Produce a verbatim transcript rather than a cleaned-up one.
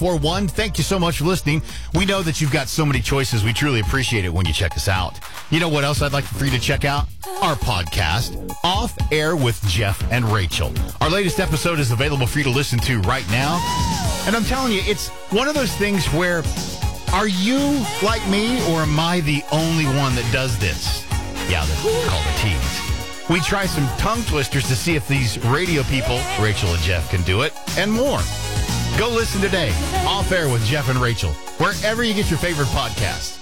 four one. Thank you so much for listening. We know that you've got so many choices. We truly appreciate it when you check us out. You know what else I'd like for you to check out? Our podcast, Off Air with Jeff and Rachel. Our latest episode is available for you to listen to right now. And I'm telling you, it's one of those things where, are you like me, or am I the only one that does this? Yeah, that's called a tease. We try some tongue twisters to see if these radio people, Rachel and Jeff, can do it, and more. Go listen today, Off Air with Jeff and Rachel, wherever you get your favorite podcasts.